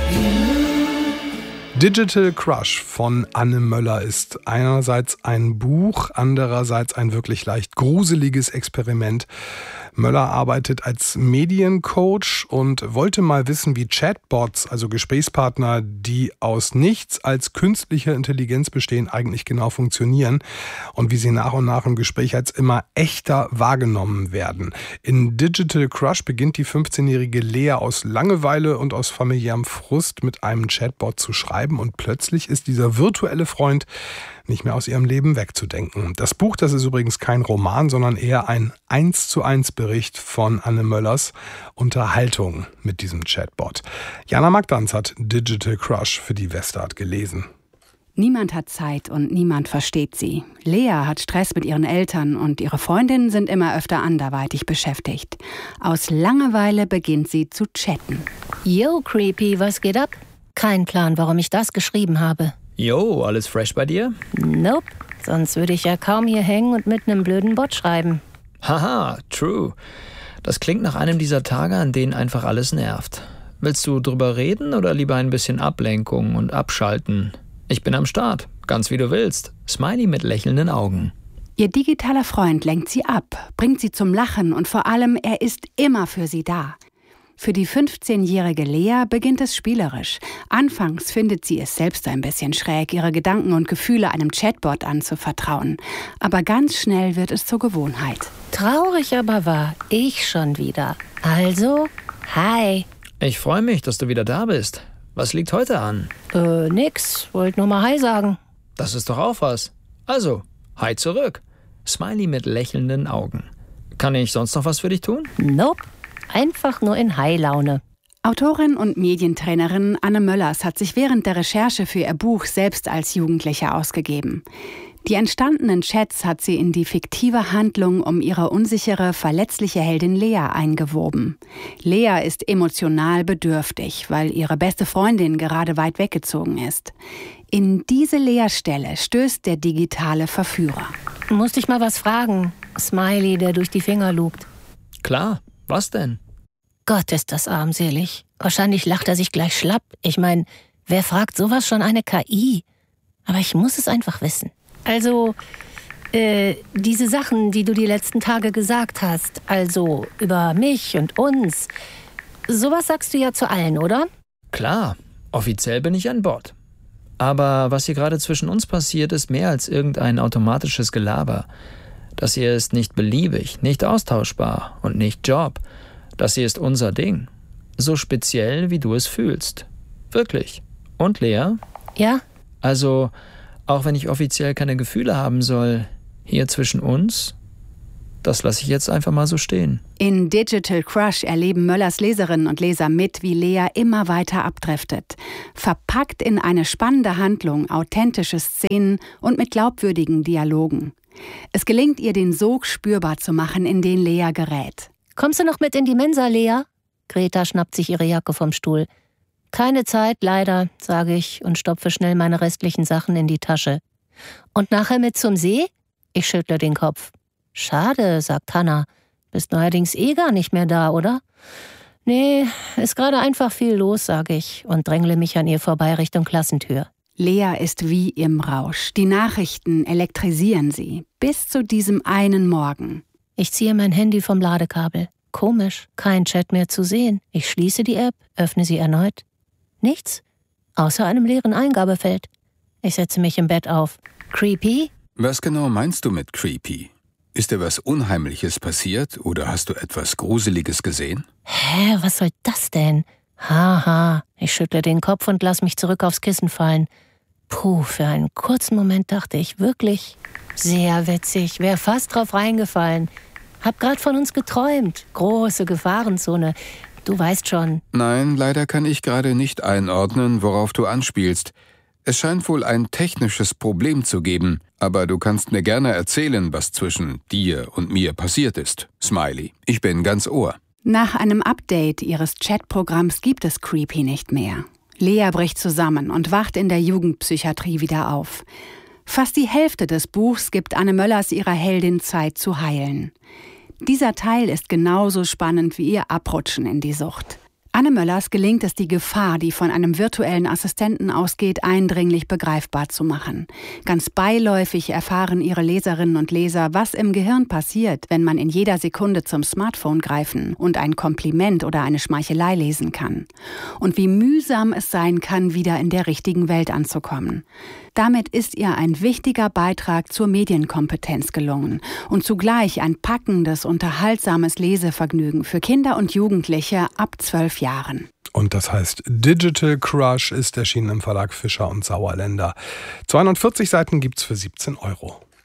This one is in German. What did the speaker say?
Digital Crush von Anne Möller ist einerseits ein Buch, andererseits ein wirklich leicht gruseliges Experiment. Möller arbeitet als Mediencoach und wollte mal wissen, wie Chatbots, also Gesprächspartner, die aus nichts als künstlicher Intelligenz bestehen, eigentlich genau funktionieren und wie sie nach und nach im Gespräch als immer echter wahrgenommen werden. In Digital Crush beginnt die 15-jährige Lea aus Langeweile und aus familiärem Frust mit einem Chatbot zu schreiben und plötzlich ist dieser virtuelle Freund nicht mehr aus ihrem Leben wegzudenken. Das Buch, das ist übrigens kein Roman, sondern eher ein 1:1 Bericht von Anne Möllers Unterhaltung mit diesem Chatbot. Jana Magdanz hat Digital Crush für die Westart gelesen. Niemand hat Zeit und niemand versteht sie. Lea hat Stress mit ihren Eltern und ihre Freundinnen sind immer öfter anderweitig beschäftigt. Aus Langeweile beginnt sie zu chatten. Yo, Creepy, was geht ab? Kein Plan, warum ich das geschrieben habe. Yo, alles fresh bei dir? Nope, sonst würde ich ja kaum hier hängen und mit einem blöden Bot schreiben. Haha, true. Das klingt nach einem dieser Tage, an denen einfach alles nervt. Willst du drüber reden oder lieber ein bisschen Ablenkung und abschalten? Ich bin am Start, ganz wie du willst. Smiley mit lächelnden Augen. Ihr digitaler Freund lenkt sie ab, bringt sie zum Lachen und vor allem, er ist immer für sie da. Für die 15-jährige Lea beginnt es spielerisch. Anfangs findet sie es selbst ein bisschen schräg, ihre Gedanken und Gefühle einem Chatbot anzuvertrauen. Aber ganz schnell wird es zur Gewohnheit. Traurig aber war ich schon wieder. Also, hi. Ich freue mich, dass du wieder da bist. Was liegt heute an? Nix. Wollt nur mal hi sagen. Das ist doch auch was. Also, hi zurück. Smiley mit lächelnden Augen. Kann ich sonst noch was für dich tun? Nope. Einfach nur in High-Laune. Autorin und Medientrainerin Anne Möllers hat sich während der Recherche für ihr Buch selbst als Jugendliche ausgegeben. Die entstandenen Chats hat sie in die fiktive Handlung um ihre unsichere, verletzliche Heldin Lea eingewoben. Lea ist emotional bedürftig, weil ihre beste Freundin gerade weit weggezogen ist. In diese Leerstelle stößt der digitale Verführer. Muss dich mal was fragen, Smiley, der durch die Finger lugt. Klar. Was denn? Gott, ist das armselig. Wahrscheinlich lacht er sich gleich schlapp. Ich meine, wer fragt sowas schon eine KI? Aber ich muss es einfach wissen. Also, diese Sachen, die du die letzten Tage gesagt hast, also über mich und uns, sowas sagst du ja zu allen, oder? Klar, offiziell bin ich an Bord. Aber was hier gerade zwischen uns passiert, ist mehr als irgendein automatisches Gelaber. Das hier ist nicht beliebig, nicht austauschbar und nicht Job. Das hier ist unser Ding. So speziell, wie du es fühlst. Wirklich. Und Lea? Ja? Also, auch wenn ich offiziell keine Gefühle haben soll, hier zwischen uns, das lasse ich jetzt einfach mal so stehen. In Digital Crush erleben Möllers Leserinnen und Leser mit, wie Lea immer weiter abdriftet. Verpackt in eine spannende Handlung, authentische Szenen und mit glaubwürdigen Dialogen. Es gelingt ihr, den Sog spürbar zu machen, in den Lea gerät. Kommst du noch mit in die Mensa, Lea? Greta schnappt sich ihre Jacke vom Stuhl. Keine Zeit, leider, sage ich und stopfe schnell meine restlichen Sachen in die Tasche. Und nachher mit zum See? Ich schüttle den Kopf. Schade, sagt Hannah. Bist neuerdings gar nicht mehr da, oder? Nee, ist gerade einfach viel los, sage ich und drängle mich an ihr vorbei Richtung Klassentür. Lea ist wie im Rausch. Die Nachrichten elektrisieren sie. Bis zu diesem einen Morgen. Ich ziehe mein Handy vom Ladekabel. Komisch, kein Chat mehr zu sehen. Ich schließe die App, öffne sie erneut. Nichts, außer einem leeren Eingabefeld. Ich setze mich im Bett auf. Creepy? Was genau meinst du mit creepy? Ist dir was Unheimliches passiert oder hast du etwas Gruseliges gesehen? Hä, was soll das denn? Haha, ich schüttle den Kopf und lass mich zurück aufs Kissen fallen. Puh, für einen kurzen Moment dachte ich wirklich, sehr witzig, wäre fast drauf reingefallen. Hab grad von uns geträumt, große Gefahrenzone, du weißt schon. Nein, leider kann ich gerade nicht einordnen, worauf du anspielst. Es scheint wohl ein technisches Problem zu geben, aber du kannst mir gerne erzählen, was zwischen dir und mir passiert ist. Smiley, ich bin ganz Ohr. Nach einem Update ihres Chatprogramms gibt es Creepy nicht mehr. Lea bricht zusammen und wacht in der Jugendpsychiatrie wieder auf. Fast die Hälfte des Buchs gibt Anne Möllers ihrer Heldin Zeit zu heilen. Dieser Teil ist genauso spannend wie ihr Abrutschen in die Sucht. Anne Möllers gelingt es, die Gefahr, die von einem virtuellen Assistenten ausgeht, eindringlich begreifbar zu machen. Ganz beiläufig erfahren ihre Leserinnen und Leser, was im Gehirn passiert, wenn man in jeder Sekunde zum Smartphone greifen und ein Kompliment oder eine Schmeichelei lesen kann. Und wie mühsam es sein kann, wieder in der richtigen Welt anzukommen. Damit ist ihr ein wichtiger Beitrag zur Medienkompetenz gelungen und zugleich ein packendes, unterhaltsames Lesevergnügen für Kinder und Jugendliche ab 12 Jahren. Und das heißt Digital Crush, ist erschienen im Verlag Fischer und Sauerländer. 240 Seiten gibt's für 17 €.